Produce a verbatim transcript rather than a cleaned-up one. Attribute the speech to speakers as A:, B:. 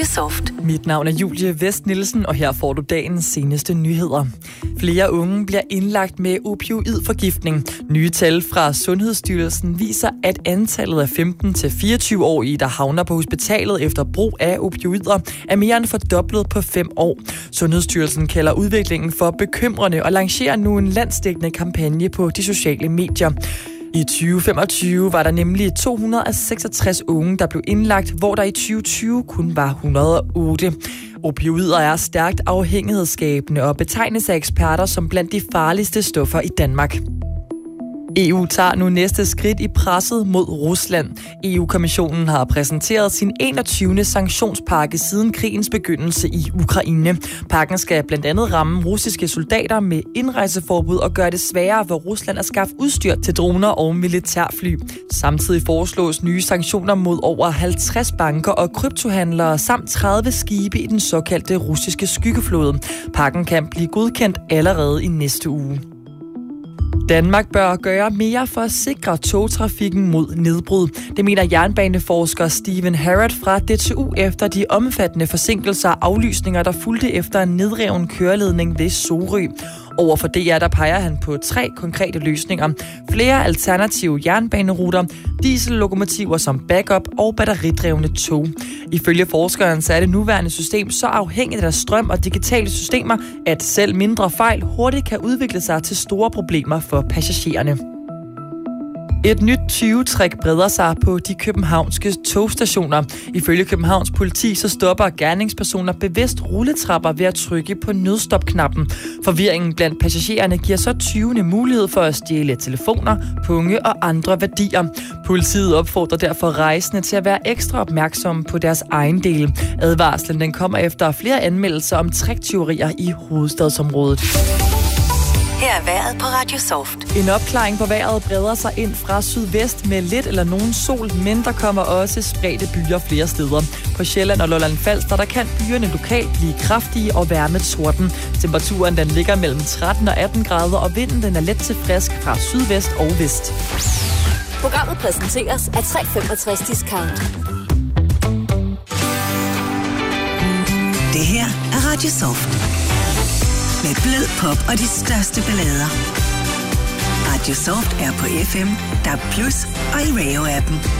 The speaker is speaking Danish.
A: Soft.
B: Mit navn er Julie Vest Nielsen, og her får du dagens seneste nyheder. Flere unge bliver indlagt med opioidforgiftning. Nye tal fra Sundhedsstyrelsen viser, at antallet af femten til fireogtyve-årige, der havner på hospitalet efter brug af opioider, er mere end fordoblet på fem år. Sundhedsstyrelsen kalder udviklingen for bekymrende og lancerer nu en landsdækkende kampagne på de sociale medier. I tyve femogtyve var der nemlig to hundrede og seksogtres unge, der blev indlagt, hvor der i tyve tyve kun var et hundrede og otte. Opioider er stærkt afhængighedsskabende og betegnes af eksperter som blandt de farligste stoffer i Danmark. E U tager nu næste skridt i presset mod Rusland. E U-kommissionen har præsenteret sin enogtyvende sanktionspakke siden krigens begyndelse i Ukraine. Pakken skal blandt andet ramme russiske soldater med indrejseforbud og gøre det sværere for Rusland at skaffe udstyr til droner og militærfly. Samtidig foreslås nye sanktioner mod over halvtreds banker og kryptohandlere samt tredive skibe i den såkaldte russiske skyggeflåde. Pakken kan blive godkendt allerede i næste uge. Danmark bør gøre mere for at sikre togtrafikken mod nedbrud. Det mener jernbaneforsker Stephen Harrod fra D T U efter de omfattende forsinkelser og aflysninger, der fulgte efter en nedreven køreledning ved Sorø. Overfor D R der peger han på tre konkrete løsninger. Flere alternative jernbaneruter, diesellokomotiver som backup og batteridrevne tog. Ifølge forskeren så er det nuværende system så afhængigt af strøm og digitale systemer, at selv mindre fejl hurtigt kan udvikle sig til store problemer for passagererne. Et nyt tyvetrik breder sig på de københavnske togstationer. Ifølge Københavns politi så stopper gerningspersoner bevidst rulletrapper ved at trykke på nødstopknappen. Forvirringen blandt passagererne giver så tyvene mulighed for at stjæle telefoner, punge og andre værdier. Politiet opfordrer derfor rejsende til at være ekstra opmærksomme på deres egen del. Advarslen den kommer efter flere anmeldelser om tricktyverier i hovedstadsområdet.
A: Her er vejret på Radio Soft.
B: En opklaring på vejret breder sig ind fra sydvest med lidt eller nogen sol, men der kommer også spredte byer flere steder. På Sjælland og Lolland Falster, der kan byerne lokalt blive kraftige og være med torden. Temperaturen den ligger mellem tretten og atten grader, og vinden den er let til frisk fra sydvest og vest.
C: Programmet præsenteres af tre femogtres Discount.
A: Det her er Radio Soft. Med blød pop og de største ballader. Radio Soft er på F M, D A B plus og i Radio-appen.